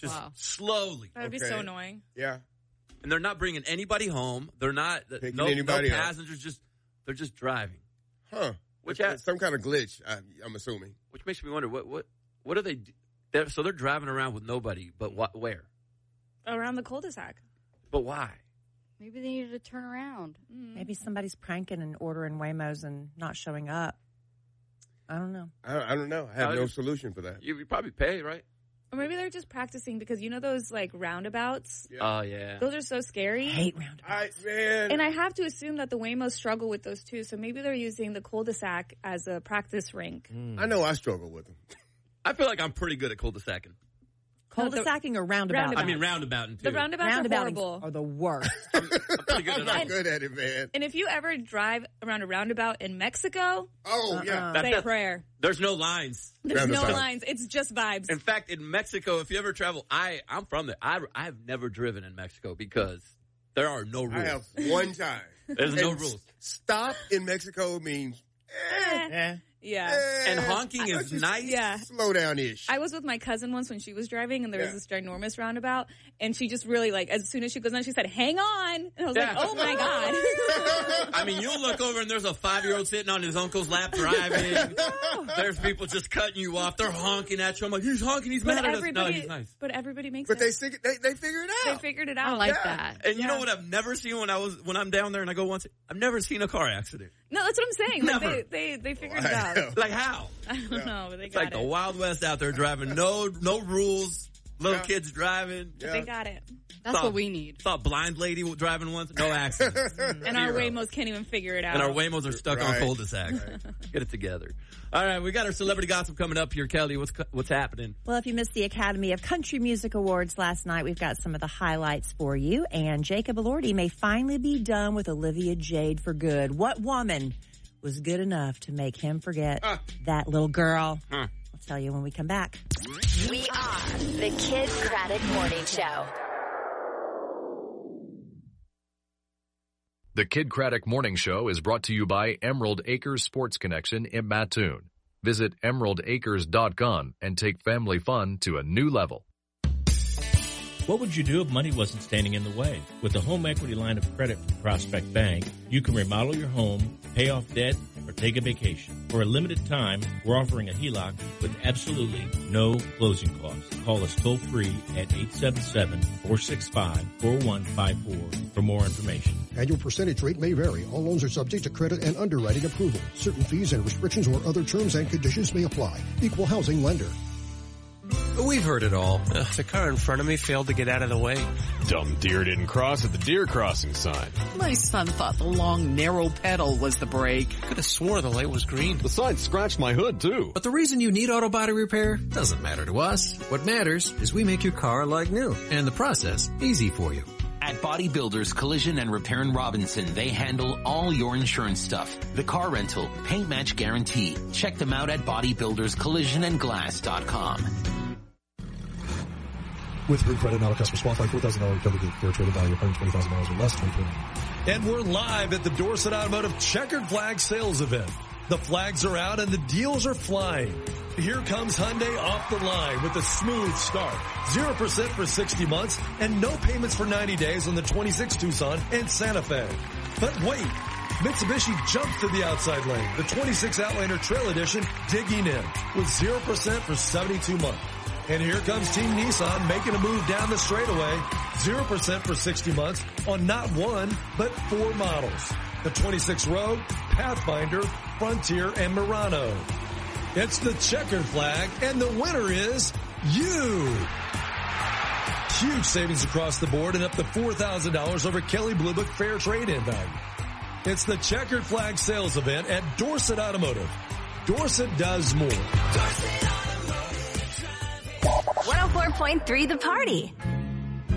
Just slowly. That would be so annoying. Yeah. And they're not bringing anybody home. They're not Picking no anybody up. passengers. They're just driving. Huh. Which It's some kind of glitch, I'm assuming. Which makes me wonder what do they do? So they're driving around with nobody, but where? Around the cul-de-sac. But why? Maybe they needed to turn around. Maybe somebody's pranking and ordering Waymos and not showing up. I don't know. I don't know. I have no solution for that. You probably pay, right? Or maybe they're just practicing because you know those like roundabouts? Oh, yeah. Those are so scary. I hate roundabouts. And I have to assume that the Waymos struggle with those too. So maybe they're using the cul-de-sac as a practice rink. I know I struggle with them. I feel like I'm pretty good at cul-de-sacing. Cul-de-sacing or roundabout? I mean roundabouting too. The roundabouts are horrible. Are the worst. I'm not good at it, man. And if you ever drive around a roundabout in Mexico, say a prayer. There's no lines. There's no lines. It's just vibes. In fact, in Mexico, if you ever travel, I'm from there. I have never driven in Mexico because there are no rules. I have one time. There's no rules. Stop in Mexico means Yeah. And honking is nice. Yeah. Slow down-ish. I was with my cousin once when she was driving, and there was this ginormous roundabout, and she just really, like, as soon as she goes on, she said, hang on. And I was like, oh, my God. I mean, you'll look over, and there's a 5-year-old sitting on his uncle's lap driving. There's people just cutting you off. They're honking at you. I'm like, he's honking. He's mad at us. No, he's nice. But everybody makes it. But they figured it out. They figured it out. I like that. And you know what I've never seen when I'm down there and I go once? I've never seen a car accident. No, that's what I'm saying. Never. Like they figured it out. Like how? I don't know, but they It's got like it. the Wild West out there driving. No rules. Little kids driving. But they got it. That's what we need. Saw a blind lady driving once. No accidents. And our Waymos can't even figure it out. And our Waymos are stuck on cul-de-sacs. Get it together. All right, we got our celebrity gossip coming up here. Kelly, what's happening? Well, if you missed the Academy of Country Music Awards last night, we've got some of the highlights for you. And Jacob Elordi may finally be done with Olivia Jade for good. What woman was good enough to make him forget that little girl? I'll tell you when we come back. We are the Kid Craddock Morning Show. The Kid Craddock Morning Show is brought to you by Emerald Acres Sports Connection in Mattoon. Visit emeraldacres.com and take family fun to a new level. What would you do if money wasn't standing in the way? With a home equity line of credit from Prospect Bank, you can remodel your home, pay off debt, or take a vacation. For a limited time, we're offering a HELOC with absolutely no closing costs. Call us toll free at 877-465-4154 for more information. Annual percentage rate may vary. All loans are subject to credit and underwriting approval. Certain fees and restrictions or other terms and conditions may apply. Equal housing lender. We've heard it all. The car in front of me failed to get out of the way. Dumb deer didn't cross at the deer crossing sign. My son thought the long, narrow pedal was the brake. Could have swore the light was green. The sign scratched my hood, too. But the reason you need auto body repair doesn't matter to us. What matters is we make your car like new, and the process easy for you. At Body Builders Collision and Repair in Robinson, they handle all your insurance stuff. The car rental, paint match guarantee. Check them out at bodybuilderscollisionandglass.com. With Through Credit, not a customer qualified, $4,000 coverage for a trading value of $120,000 or less, 2020. And we're live at the Dorset Automotive Checkered Flag Sales Event. The flags are out and the deals are flying. Here comes Hyundai off the line with a smooth start. 0% for 60 months and no payments for 90 days on the 26 Tucson and Santa Fe. But wait, Mitsubishi jumps to the outside lane. The 26 Outlander Trail Edition digging in with 0% for 72 months. And here comes Team Nissan making a move down the straightaway. 0% for 60 months on not one, but 4 models. The 26 Rogue, Pathfinder, Frontier, and Murano. It's the checkered flag, and the winner is you. Huge savings across the board and up to $4,000 over Kelley Blue Book fair trade-in value. It's the checkered flag sales event at Dorset Automotive. Dorset does more. 104.3 The Party.